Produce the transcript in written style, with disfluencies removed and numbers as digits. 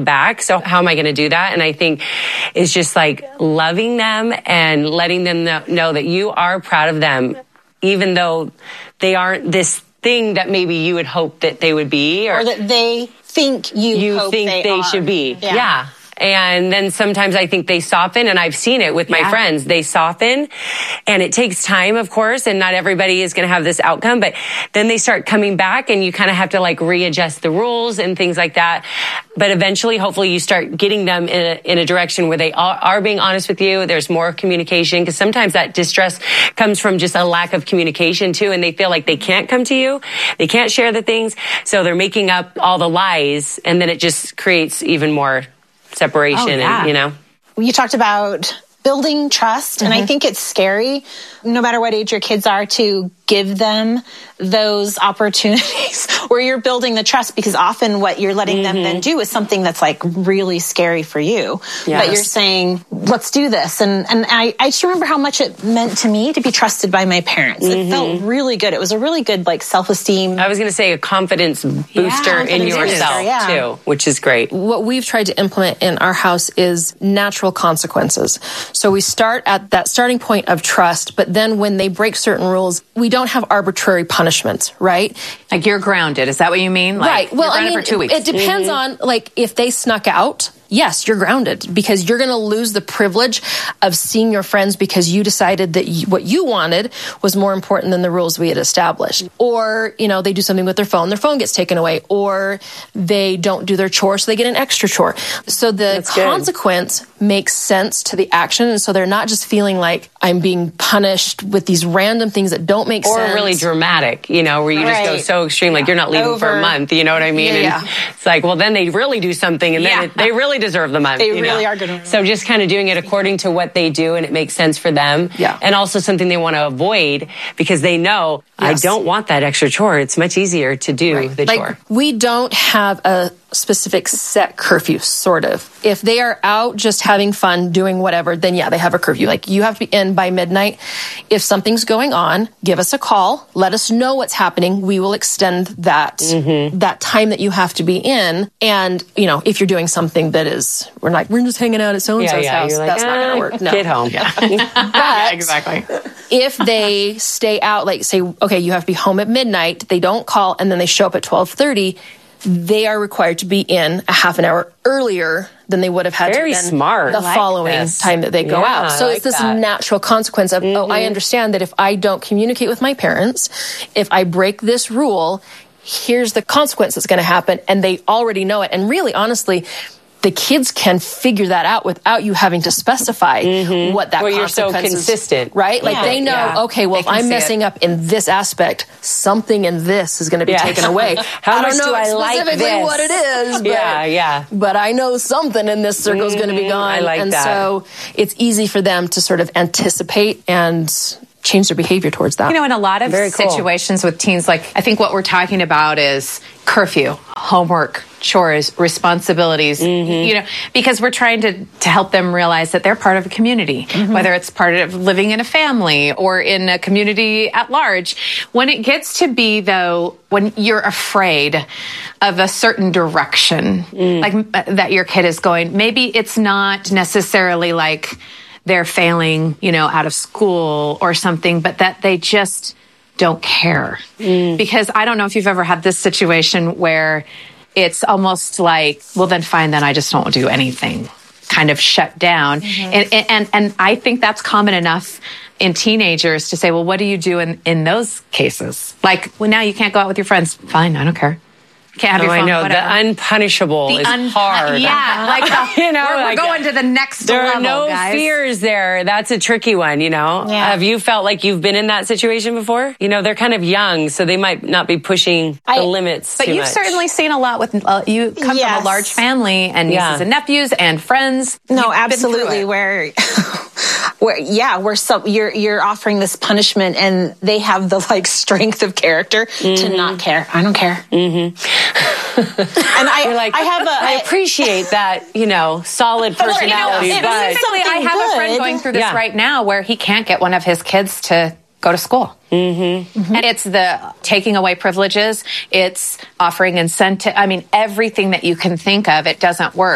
back. So how am I going to do that? And I think it's just like loving them and letting them know that you are proud of them, even though they aren't this thing that maybe you would hope that they would be. Or that they think you hope think they should be. Yeah. And then sometimes I think they soften, and I've seen it with my friends. They soften, and it takes time, of course, and not everybody is going to have this outcome, but then they start coming back, and you kind of have to like readjust the rules and things like that. But eventually, hopefully, you start getting them in a direction where they are being honest with you. There's more communication, because sometimes that distress comes from just a lack of communication too, and they feel like they can't come to you. They can't share the things, so they're making up all the lies, and then it just creates even more separation. And, you know, you talked about building trust, and I think it's scary, no matter what age your kids are, to give them those opportunities where you're building the trust, because often what you're letting them then do is something that's like really scary for you. But you're saying, let's do this. And I just remember how much it meant to me to be trusted by my parents. It felt really good. It was a really good like self-esteem. I was going to say a confidence booster in yourself too, which is great. What we've tried to implement in our house is natural consequences. So we start at that starting point of trust, but then when they break certain rules, we don't have arbitrary punishments, right? Like you're grounded. Is that what you mean? Like, right. Well, you're grounded for 2 weeks. It depends on, like, if they snuck out, yes, you're grounded, because you're going to lose the privilege of seeing your friends because you decided that what you wanted was more important than the rules we had established. Or, you know, they do something with their phone gets taken away, or they don't do their chore, so they get an extra chore. So the consequence makes sense to the action, and so they're not just feeling like I'm being punished with these random things that don't make sense. Or really dramatic, you know, where you just go so extreme, like you're not leaving for a month, you know what I mean? And it's like, well, then they really do something, and then they really deserve the month. They really are good. So just kind of doing it according to what they do, and it makes sense for them. Yeah. And also something they want to avoid, because they know, I don't want that extra chore. It's much easier to do the chore. We don't have a specific set curfew, sort of. If they are out just having fun, doing whatever, then they have a curfew. Like, you have to be in by midnight. If something's going on, give us a call. Let us know what's happening. We will extend that that time that you have to be in. And, you know, if you're doing something that is, we're just hanging out at so-and-so's house, you're like, that's not going to work. No. Get home. But exactly. if they stay out, like say, okay, you have to be home at midnight, they don't call, and then they show up at 12:30, they are required to be in a half an hour earlier than they would have had Very to smart. the following time that they go out. So it's this natural consequence of, I understand that if I don't communicate with my parents, if I break this rule, here's the consequence that's going to happen. And they already know it. And really, honestly, the kids can figure that out without you having to specify what that consequence you're so consistent. Right? Like they know, okay, well, if I'm messing up in this aspect, something in this is going to be taken away. How I much don't know do I like specifically this? what it is, but, but I know something in this circle is going to be gone. I like that. So it's easy for them to sort of anticipate and change their behavior towards that. You know, in a lot of situations with teens, like, I think what we're talking about is curfew, homework, chores, responsibilities, you know, because we're trying to help them realize that they're part of a community, whether it's part of living in a family or in a community at large. When it gets to be, though, when you're afraid of a certain direction, like that your kid is going, maybe it's not necessarily like they're failing, you know, out of school or something, but that they just don't care. Because I don't know if you've ever had this situation where it's almost like, well, then fine, then I just don't do anything, kind of shut down. And I think that's common enough in teenagers to say, well, what do you do in those cases? Like, well, now you can't go out with your friends. Fine, I don't care. Can't have your phone, I know. whatever. The unpunishable is hard. Yeah, like you know, we're going to the next level, there are no guys. fears there. That's a tricky one, you know. Yeah. Have you felt like you've been in that situation before? You know, they're kind of young, so they might not be pushing the limits But too you've much. certainly seen a lot with, you come from a large family and nieces and nephews and friends. No, absolutely. Where you're offering this punishment, and they have the like strength of character to not care. I don't care. And I appreciate that, you know, solid personality. But I have a friend going through this right now where he can't get one of his kids to go to school. And it's the taking away privileges. It's offering incentive. I mean, everything that you can think of, it doesn't work.